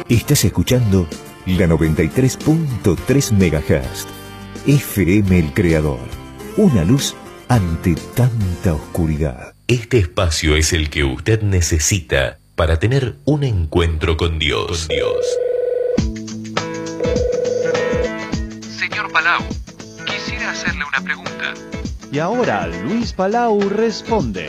Estás escuchando la 93.3 MHz. FM El Creador. Una luz ante tanta oscuridad. Este espacio es el que usted necesita para tener un encuentro con Dios. Señor Palau, quisiera hacerle una pregunta. Y ahora Luis Palau responde.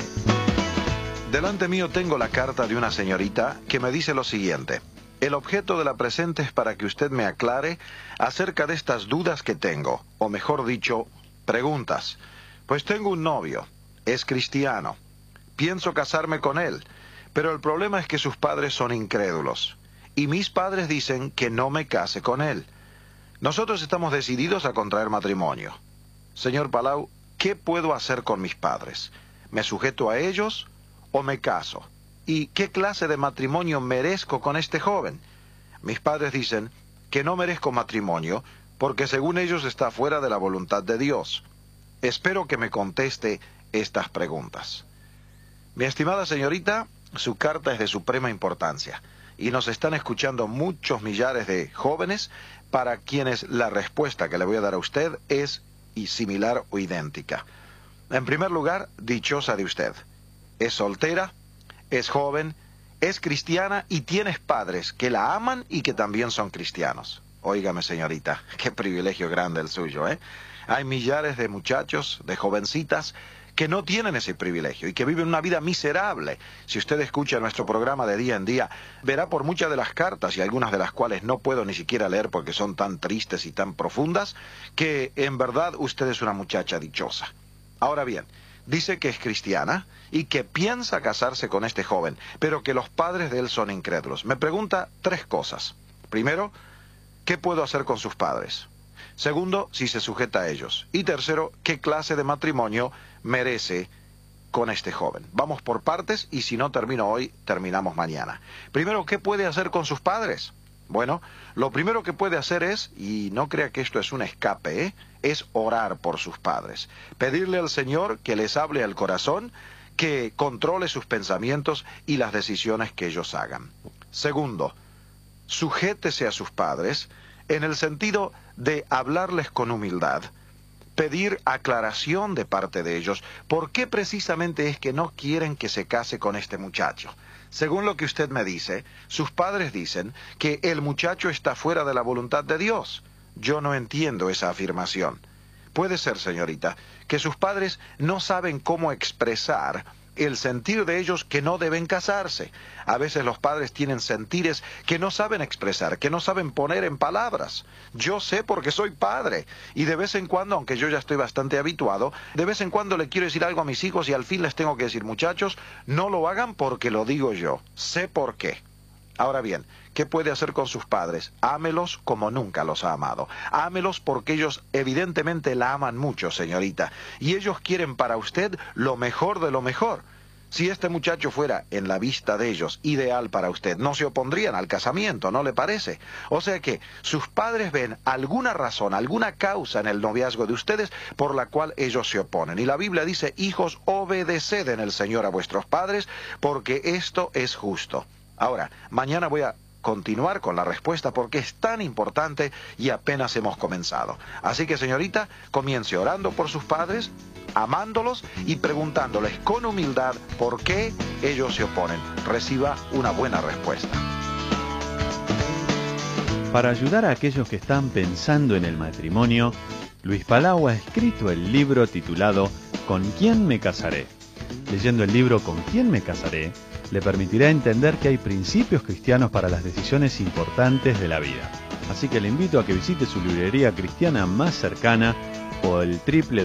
Delante mío tengo la carta de una señorita que me dice lo siguiente. El objeto de la presente es para que usted me aclare acerca de estas dudas que tengo, o mejor dicho, preguntas. Pues tengo un novio, es cristiano. Pienso casarme con él, pero el problema es que sus padres son incrédulos. Y mis padres dicen que no me case con él. Nosotros estamos decididos a contraer matrimonio. Señor Palau, ¿qué puedo hacer con mis padres? ¿Me sujeto a ellos o me caso? ¿Y qué clase de matrimonio merezco con este joven? Mis padres dicen que no merezco matrimonio porque según ellos está fuera de la voluntad de Dios. Espero que me conteste estas preguntas. Mi estimada señorita, su carta es de suprema importancia y nos están escuchando muchos millares de jóvenes para quienes la respuesta que le voy a dar a usted es similar o idéntica. En primer lugar, dichosa de usted. Es soltera, es joven, es cristiana y tienes padres que la aman y que también son cristianos. Óigame, señorita, qué privilegio grande el suyo, ¿eh? Hay millares de muchachos, de jovencitas, que no tienen ese privilegio y que viven una vida miserable. Si usted escucha nuestro programa de día en día, verá por muchas de las cartas, y algunas de las cuales no puedo ni siquiera leer porque son tan tristes y tan profundas, que en verdad usted es una muchacha dichosa. Ahora bien, dice que es cristiana y que piensa casarse con este joven, pero que los padres de él son incrédulos. Me pregunta tres cosas. Primero, ¿qué puedo hacer con sus padres? Segundo, si se sujeta a ellos. Y tercero, ¿qué clase de matrimonio merece con este joven? Vamos por partes y si no termino hoy, terminamos mañana. Primero, ¿qué puede hacer con sus padres? Bueno, lo primero que puede hacer es, y no crea que esto es un escape, es orar por sus padres. Pedirle al Señor que les hable al corazón, que controle sus pensamientos y las decisiones que ellos hagan. Segundo, sujétese a sus padres en el sentido de hablarles con humildad, pedir aclaración de parte de ellos. ¿Por qué precisamente es que no quieren que se case con este muchacho? Según lo que usted me dice, sus padres dicen que el muchacho está fuera de la voluntad de Dios. Yo no entiendo esa afirmación. Puede ser, señorita, que sus padres no saben cómo expresar el sentir de ellos que no deben casarse. A veces los padres tienen sentires que no saben expresar, que no saben poner en palabras. Yo sé porque soy padre y de vez en cuando, aunque yo ya estoy bastante habituado, de vez en cuando le quiero decir algo a mis hijos y al fin les tengo que decir, muchachos, no lo hagan porque lo digo yo. Sé por qué. Ahora bien, ¿qué puede hacer con sus padres? Ámelos como nunca los ha amado. Ámelos porque ellos evidentemente la aman mucho, señorita. Y ellos quieren para usted lo mejor de lo mejor. Si este muchacho fuera, en la vista de ellos, ideal para usted, no se opondrían al casamiento, ¿no le parece? O sea que sus padres ven alguna razón, alguna causa en el noviazgo de ustedes por la cual ellos se oponen. Y la Biblia dice, hijos, obedeced en el Señor a vuestros padres, porque esto es justo. Ahora, mañana voy a continuar con la respuesta porque es tan importante y apenas hemos comenzado. Así que, señorita, comience orando por sus padres, amándolos y preguntándoles con humildad por qué ellos se oponen. Reciba una buena respuesta. Para ayudar a aquellos que están pensando en el matrimonio, Luis Palau ha escrito el libro titulado ¿Con quién me casaré? Leyendo el libro ¿Con quién me casaré?, le permitirá entender que hay principios cristianos para las decisiones importantes de la vida. Así que le invito a que visite su librería cristiana más cercana o el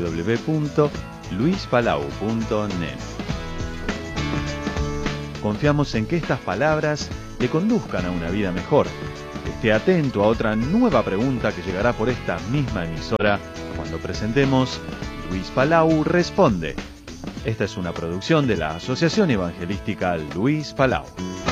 www.luispalau.net. Confiamos en que estas palabras le conduzcan a una vida mejor. Esté atento a otra nueva pregunta que llegará por esta misma emisora cuando presentemos Luis Palau Responde. Esta es una producción de la Asociación Evangelística Luis Palau.